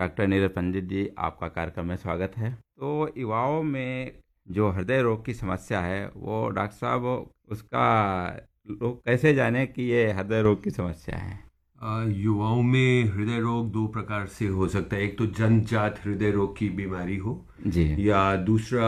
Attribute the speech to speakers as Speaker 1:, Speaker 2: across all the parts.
Speaker 1: Doctor Neeraj पंडित जी, आपका कार्यक्रम में स्वागत है। तो युवाओं में जो हृदय रोग की समस्या है, वो डॉक्टर साहब उसका लोग कैसे जाने कि ये हृदय रोग की समस्या है?
Speaker 2: युवाओं में हृदय रोग दो प्रकार से हो सकता है। एक तो जन्मजात हृदय रोग की बीमारी हो,
Speaker 1: जी।
Speaker 2: या दूसरा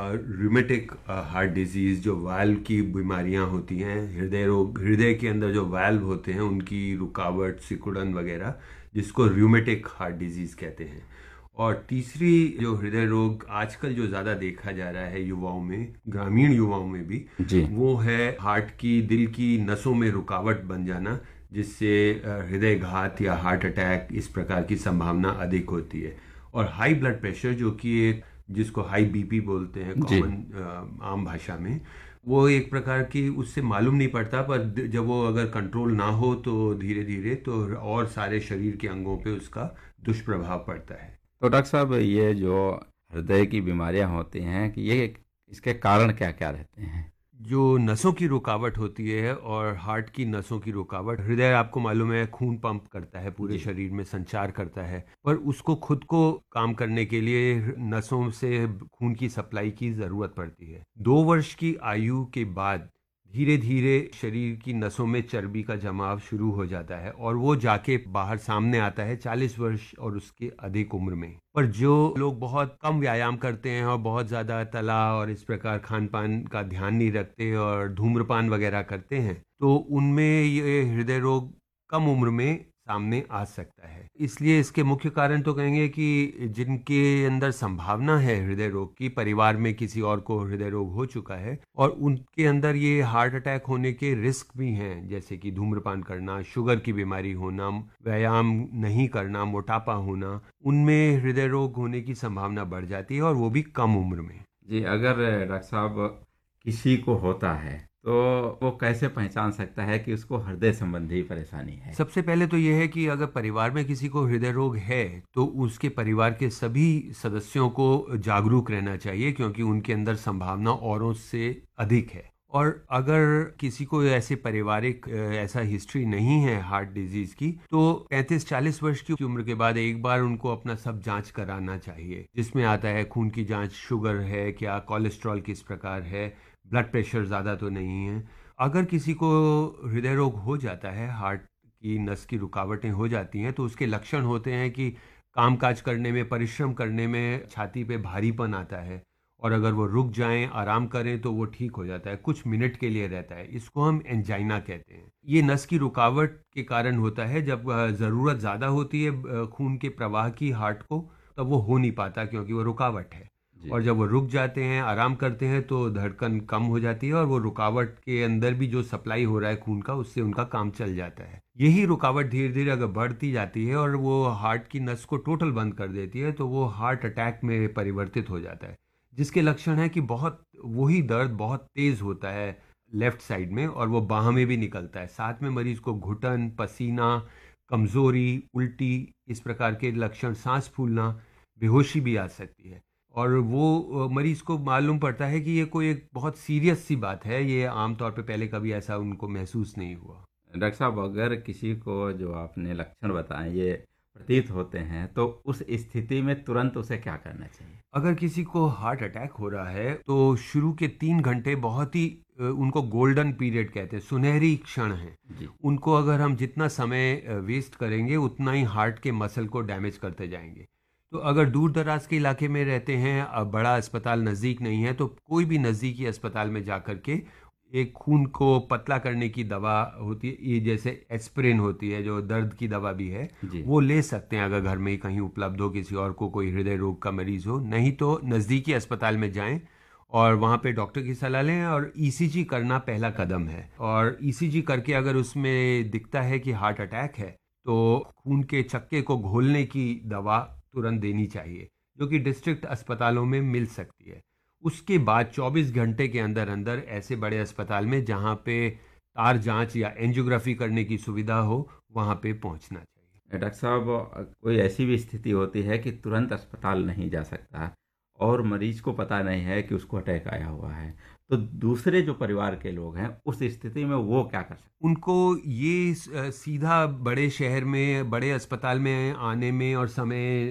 Speaker 2: रूमेटिक हार्ट डिजीज, जो वाल्व की बीमारियां होती हैं। हृदय रोग, हृदय के अंदर जो वाल्व होते हैं उनकी रुकावट, सिकुड़न वगैरह, जिसको रूमेटिक हार्ट डिजीज कहते हैं। और तीसरी जो हृदय रोग आजकल जो ज़्यादा देखा जा रहा है युवाओं में, ग्रामीण युवाओं में भी,
Speaker 1: जी।
Speaker 2: वो है हार्ट की, दिल की नसों में रुकावट बन जाना, जिससे हृदय घात या हार्ट अटैक इस प्रकार की संभावना अधिक होती है। और हाई ब्लड प्रेशर, जो कि एक, जिसको हाई बीपी बोलते हैं
Speaker 1: जी।
Speaker 2: कॉमन आम भाषा में, वो एक प्रकार की, उससे मालूम नहीं पड़ता, पर जब वो अगर कंट्रोल ना हो तो धीरे धीरे तो और सारे शरीर के अंगों पे उसका दुष्प्रभाव पड़ता है।
Speaker 1: तो डॉक्टर साहब, ये जो हृदय की बीमारियां होती हैं कि ये इसके कारण क्या क्या रहते हैं?
Speaker 2: जो नसों की रुकावट होती है, और हार्ट की नसों की रुकावट, हृदय आपको मालूम है खून पंप करता है, पूरे
Speaker 1: जी।
Speaker 2: शरीर में संचार करता है, पर उसको खुद को काम करने के लिए नसों से खून की सप्लाई की जरूरत पड़ती है। 2 वर्ष की आयु के बाद धीरे धीरे शरीर की नसों में चर्बी का जमाव शुरू हो जाता है, और वो जाके बाहर सामने आता है 40 वर्ष और उसके अधिक उम्र में। पर जो लोग बहुत कम व्यायाम करते हैं और बहुत ज़्यादा तला और इस प्रकार खान पान का ध्यान नहीं रखते और धूम्रपान वगैरह करते हैं, तो उनमें ये हृदय रोग कम उम्र में सामने आ सकता है। इसलिए इसके मुख्य कारण तो कहेंगे कि जिनके अंदर संभावना है हृदय रोग की, परिवार में किसी और को हृदय रोग हो चुका है और उनके अंदर ये हार्ट अटैक होने के रिस्क भी हैं, जैसे कि धूम्रपान करना, शुगर की बीमारी होना, व्यायाम नहीं करना, मोटापा होना, उनमें हृदय रोग होने की संभावना बढ़ जाती है, और वो भी कम उम्र में।
Speaker 1: जी, अगर डॉक्टर साहब किसी को होता है तो वो कैसे पहचान सकता है कि उसको हृदय संबंधी परेशानी है?
Speaker 2: सबसे पहले तो यह है कि अगर परिवार में किसी को हृदय रोग है, तो उसके परिवार के सभी सदस्यों को जागरूक रहना चाहिए, क्योंकि उनके अंदर संभावना औरों से अधिक है। और अगर किसी को ऐसे पारिवारिक ऐसा हिस्ट्री नहीं है हार्ट डिजीज की, तो 35-40 वर्ष की उम्र के बाद एक बार उनको अपना सब जांच कराना चाहिए, जिसमें आता है खून की जांच, शुगर है क्या, कोलेस्ट्रॉल किस प्रकार है, ब्लड प्रेशर ज़्यादा तो नहीं है। अगर किसी को हृदय रोग हो जाता है, हार्ट की नस की रुकावटें हो जाती हैं, तो उसके लक्षण होते हैं कि कामकाज करने में, परिश्रम करने में छाती पे भारीपन आता है, और अगर वो रुक जाएं, आराम करें, तो वो ठीक हो जाता है, कुछ मिनट के लिए रहता है। इसको हम एंजाइना कहते हैं। ये नस की रुकावट के कारण होता है। जब ज़रूरत ज़्यादा होती है खून के प्रवाह की हार्ट को, तब वो हो नहीं पाता, क्योंकि वो रुकावट है।
Speaker 1: जी।
Speaker 2: और जब वो रुक जाते हैं, आराम करते हैं, तो धड़कन कम हो जाती है, और वो रुकावट के अंदर भी जो सप्लाई हो रहा है खून का, उससे उनका काम चल जाता है। यही रुकावट धीरे धीरे अगर बढ़ती जाती है और वो हार्ट की नस को टोटल बंद कर देती है, तो वो हार्ट अटैक में परिवर्तित हो जाता है, जिसके लक्षण है कि बहुत, वही दर्द बहुत तेज होता है लेफ्ट साइड में, और वो बाह में भी निकलता है। साथ में मरीज को घुटन, पसीना, कमजोरी, उल्टी, इस प्रकार के लक्षण, सांस फूलना, बेहोशी भी आ सकती है। और वो मरीज को मालूम पड़ता है कि ये कोई एक बहुत सीरियस सी बात है, ये आमतौर पे पहले कभी ऐसा उनको महसूस नहीं हुआ।
Speaker 1: डॉक्टर साहब, अगर किसी को जो आपने लक्षण बताए ये प्रतीत होते हैं तो उस स्थिति में तुरंत उसे क्या करना चाहिए?
Speaker 2: अगर किसी को हार्ट अटैक हो रहा है, तो शुरू के 3 घंटे बहुत ही उनको गोल्डन पीरियड कहते हैं, सुनहरी क्षण है।
Speaker 1: जी।
Speaker 2: उनको अगर हम जितना समय वेस्ट करेंगे, उतना ही हार्ट के मसल को डैमेज करते जाएंगे। तो अगर दूर दराज के इलाके में रहते हैं, बड़ा अस्पताल नज़दीक नहीं है, तो कोई भी नज़दीकी अस्पताल में जा कर के एक खून को पतला करने की दवा होती है, ये जैसे एस्पिरिन होती है, जो दर्द की दवा भी है,
Speaker 1: जी।
Speaker 2: वो ले सकते हैं अगर घर में ही कहीं उपलब्ध हो, किसी और को कोई हृदय रोग का मरीज हो। नहीं तो नज़दीकी अस्पताल में जाएं और वहाँ पे डॉक्टर की सलाह लें, और ईसीजी करना पहला कदम है। और ईसीजी करके अगर उसमें दिखता है कि हार्ट अटैक है, तो खून के चक्के को घोलने की दवा तुरंत देनी चाहिए, जो कि डिस्ट्रिक्ट अस्पतालों में मिल सकती है। उसके बाद 24 घंटे के अंदर अंदर ऐसे बड़े अस्पताल में जहाँ पे तार जांच या एंजियोग्राफी करने की सुविधा हो, वहाँ पे पहुँचना चाहिए।
Speaker 1: डॉक्टर साहब, कोई ऐसी भी स्थिति होती है कि तुरंत अस्पताल नहीं जा सकता और मरीज को पता नहीं है कि उसको अटैक आया हुआ है, तो दूसरे जो परिवार के लोग हैं उस स्थिति में वो क्या कर सकते
Speaker 2: उनको ये सीधा बड़े शहर में, बड़े अस्पताल में आने में और समय